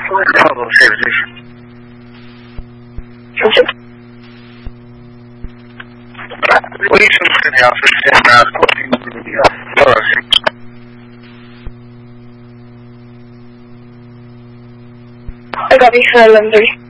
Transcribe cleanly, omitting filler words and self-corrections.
差不多是这是。为什么这样是这样的？我听不懂了。 I got it,